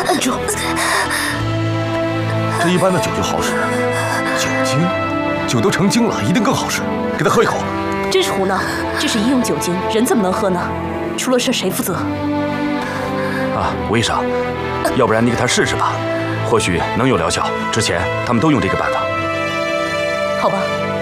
住！ 这一般的酒就好使，酒精，酒都成精了，一定更好使。给他喝一口。 真是胡闹！这是医用酒精，人怎么能喝呢？出了事谁负责？ 啊，吴医生，要不然你给他试试吧，或许能有疗效。之前他们都用这个办法。 好吧。